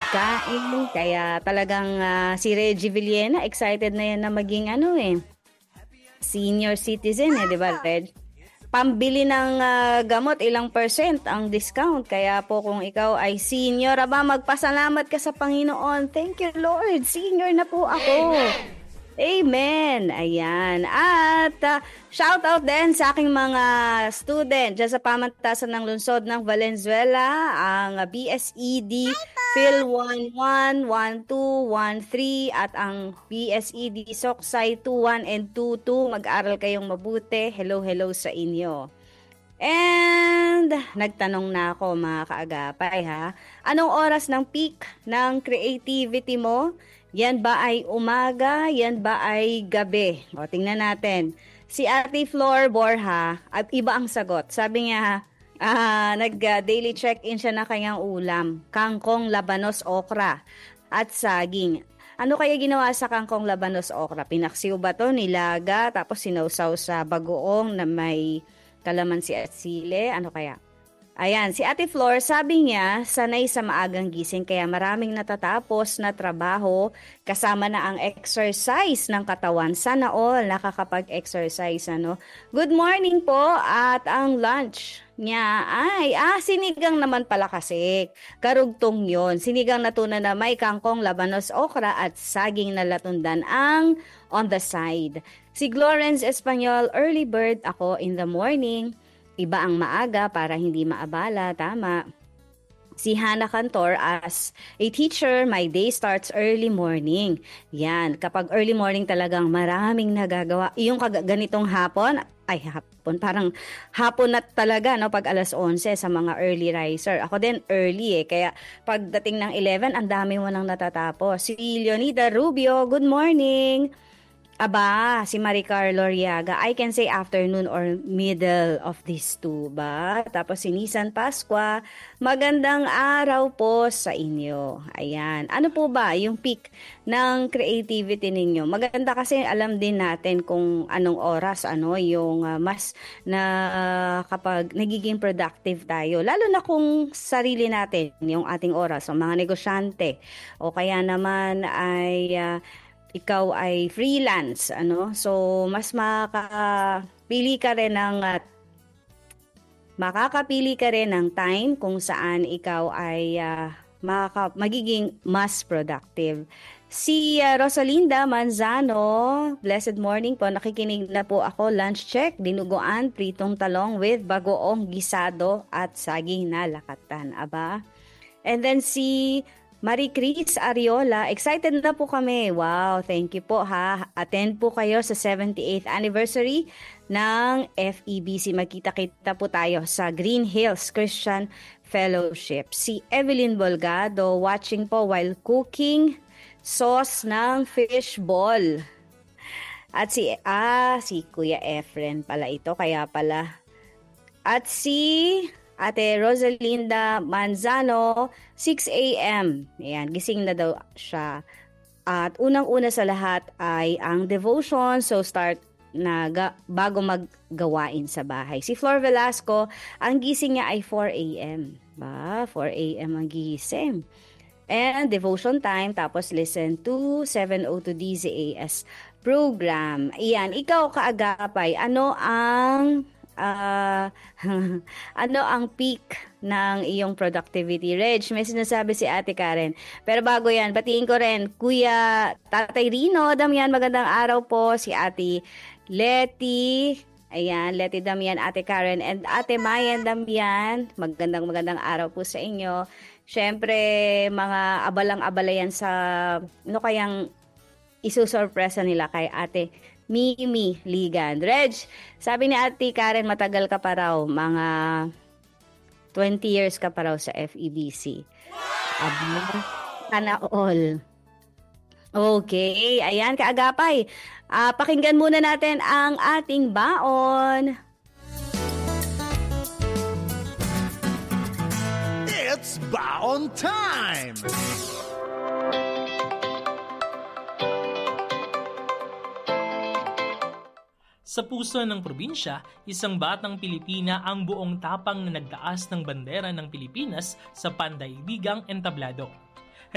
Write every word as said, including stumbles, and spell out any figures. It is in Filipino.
pagkain. Kaya talagang ah, si Reggie Villena, excited na yan na maging ano eh, senior citizen eh, di ba, Reg? Pambili ng ah, gamot, ilang percent ang discount. Kaya po kung ikaw ay senior, aba, magpasalamat ka sa Panginoon. Thank you, Lord. Senior na po ako. Amen. Ayan. At uh, shout out din sa aking mga student dyan sa pamantasan ng lungsod ng Valenzuela, ang B S E D Phil one one, one two, one three at ang B S E D Soksay two one and two two. Mag-aral kayong mabuti. Hello, hello sa inyo. And nagtanong na ako mga kaagapay ha. Anong oras ng peak ng creativity mo? Yan ba ay umaga? Yan ba ay gabi? O, tingnan natin. Si Ate Flor Borja, at iba ang sagot. Sabi niya, ah, nag-daily check-in siya na kanyang ulam. Kangkong, labanos, okra, at saging. Ano kaya ginawa sa kangkong, labanos, okra? Pinaksiw ba to? Nilaga, tapos sinausaw sa bagoong na may kalamansi at sile? Ano kaya? Ayan, si Ate Flor, sabi niya, sanay sa maagang gising kaya maraming natatapos na trabaho kasama na ang exercise ng katawan. Sana all nakakapag-exercise, ano? Good morning po at ang lunch niya ay, ah, sinigang naman pala kasi. Karugtong yon. Sinigang na tuna na may kangkong, labanos, okra at saging na latundan ang on the side. Si Glorence Espanyol, early bird ako in the morning. Iba ang maaga para hindi maabala, tama. Si Hannah Cantor, as a teacher, my day starts early morning. Yan, kapag early morning talagang maraming nagagawa. Yung kag- ganitong hapon, ay hapon, parang hapon na talaga, no, pag alas onse sa mga early riser. Ako din early eh, kaya pagdating ng eleven, ang dami mo nang natatapos. Si Leonida Rubio, good morning. Aba, si Maricar Loriaga, I can say afternoon or middle of these two ba? Tapos si Nisan Pasqua, magandang araw po sa inyo. Ayan. Ano po ba yung peak ng creativity ninyo? Maganda kasi alam din natin kung anong oras, ano, yung uh, mas na uh, kapag nagiging productive tayo. Lalo na kung sarili natin, yung ating oras, o mga negosyante, o kaya naman ay uh, ikaw ay freelance, ano? So, mas makakapili ka rin ng uh, makakapili ka rin ng time kung saan ikaw ay uh, makaka, magiging mas productive. Si uh, Rosalinda Manzano, blessed morning po. Nakikinig na po ako. Lunch check, dinuguan, pritong talong with bagoong gisado at saging na lakatan. Aba? And then si Marie Cris Ariola, excited na po kami. Wow, thank you po ha. Attend po kayo sa seventy-eighth anniversary ng F E B C. Magkita-kita po tayo sa Green Hills Christian Fellowship. Si Evelyn Bolgado, watching po while cooking sauce ng fish ball. At si, ah, si Kuya Efren pala ito, kaya pala. At si Ate Rosalinda Manzano, six a.m. Ayan, gising na daw siya. At unang-una sa lahat ay ang devotion. So start na ga- bago maggawain sa bahay. Si Flor Velasco, ang gising niya ay four a.m. Ba? four a.m. ang gising. And devotion time, tapos listen to seven oh two D Z A S program. Ayan, ikaw kaagapay, ano ang Uh, ano ang peak ng iyong productivity? Reg, may sinasabi si Ate Karen. Pero bago yan, batiin ko rin, Kuya Tatay Rino Damian, magandang araw po. Si Ate Letty, ayan, Letty Damian, Ate Karen, and Ate Mayan Damian, magandang magandang araw po sa inyo. Siyempre, mga abalang-abala yan sa, ano kayang isusurpresa nila kay Ate Mimi Ligan. Reg, sabi ni Ate Karen, matagal ka pa raw. Mga twenty years ka pa raw sa F E B C. Aba, sana all. Okay, ayan kaagapay. Uh, pakinggan muna natin ang ating baon. It's baon time! Sa puso ng probinsya, isang batang Pilipina ang buong tapang na nagtaas ng bandera ng Pilipinas sa pandaibigang entablado.